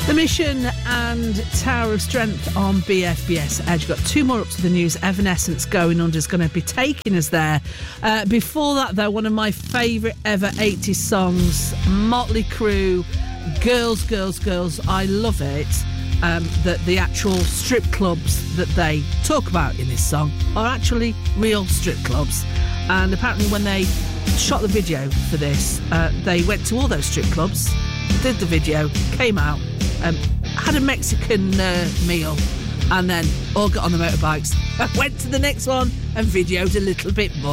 The Mission and Tower of Strength on BFBS Edge. Got two more up to the news. Evanescence, Going Under, is going to be taking us there. Before that, though, one of my favourite ever 80s songs, Motley Crue, Girls, Girls, Girls. I love it. That the actual strip clubs that they talk about in this song are actually real strip clubs. And apparently when they shot the video for this, they went to all those strip clubs, did the video, came out, had a Mexican meal, and then all got on the motorbikes, went to the next one and videoed a little bit more.